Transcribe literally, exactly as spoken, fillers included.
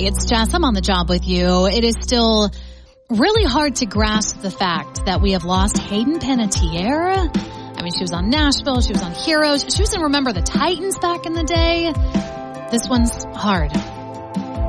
it's Jess. I'm on the job with you. It is still really hard to grasp the fact that we have lost Hayden Panettiere. I mean, she was on Nashville. She was on Heroes. She was in Remember the Titans back in the day. This one's hard.